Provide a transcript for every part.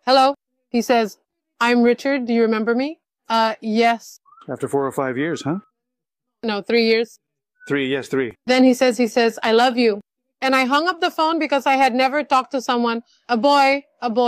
Hello? He says, I'm Richard. Do you remember me? Yes. After 4 or 5 years, huh? No, 3 years. 3, yes, 3. Then he says, I love you. And I hung up the phone because I had never talked to someone, a boy,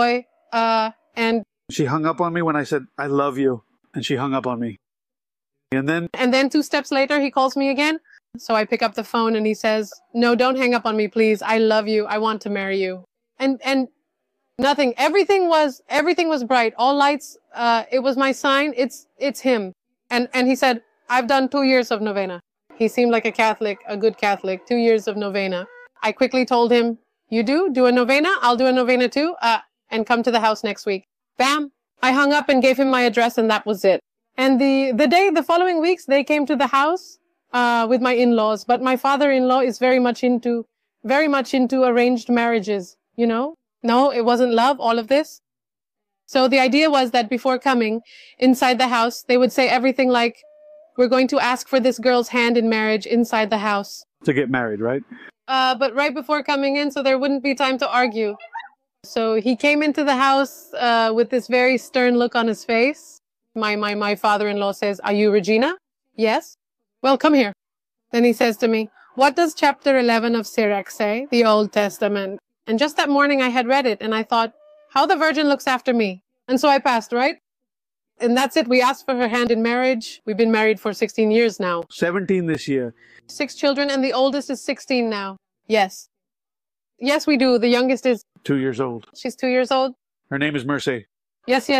and She hung up on me when I said, I love you. And she hung up on me. And then 2 steps later, he calls me again. So I pick up the phone and he says, no, don't hang up on me, please. I love you. I want to marry you. And nothing, everything was bright. All lights, it was my sign. It's him. And he said, I've done 2 years of novena. He seemed like a Catholic, a good Catholic, 2 years of novena. I quickly told him, you do a novena? I'll do a novena too. And come to the house next week. Bam. I hung up and gave him my address and that was it. And the following weeks, they came to the house, with my in-laws. But my father-in-law is very much into arranged marriages, you know? No, it wasn't love, all of this. So the idea was that before coming inside the house, they would say everything like, we're going to ask for this girl's hand in marriage inside the house. to get married, right? But right before coming in, so there wouldn't be time to argue. So he came into the house with this very stern look on his face. My father-in-law says, are you Regina? Yes. Well, come here. Then he says to me, what does chapter 11 of Sirach say, the Old Testament? And just that morning I had read it and I thought, how the Virgin looks after me. And so I passed, right? And that's it. We asked for her hand in marriage. We've been married for 16 years now. 17 this year. 6 children and the oldest is 16 now. Yes. Yes, we do. The youngest is... 2 years old. She's 2 years old. Her name is Mercy. Yes.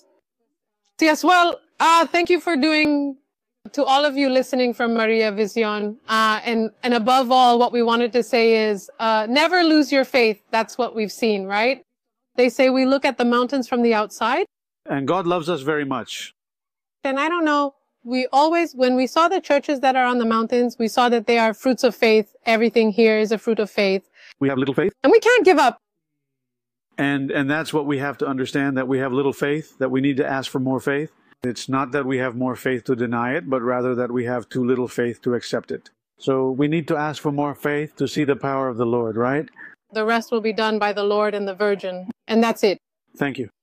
Yes, well, thank you for doing, to all of you listening from Maria Vision. And above all, what we wanted to say is, never lose your faith. That's what we've seen, right? They say we look at the mountains from the outside. And God loves us very much. And I don't know, when we saw the churches that are on the mountains, we saw that they are fruits of faith. Everything here is a fruit of faith. We have little faith. And we can't give up. And that's what we have to understand, that we have little faith, that we need to ask for more faith. It's not that we have more faith to deny it, but rather that we have too little faith to accept it. So we need to ask for more faith to see the power of the Lord, right? The rest will be done by the Lord and the Virgin. And that's it. Thank you.